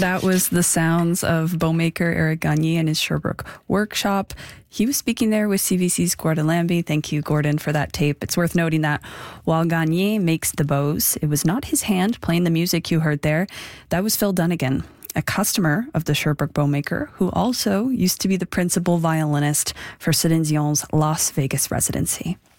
That was the sounds of bowmaker Eric Gagne in his Sherbrooke workshop. He was speaking there with CBC's Gordon Lambie. Thank you, Gordon, for that tape. It's worth noting that while Gagne makes the bows, it was not his hand playing the music you heard there. That was Phil Dunnigan, a customer of the Sherbrooke bowmaker, who also used to be the principal violinist for Celine Dion's Las Vegas residency.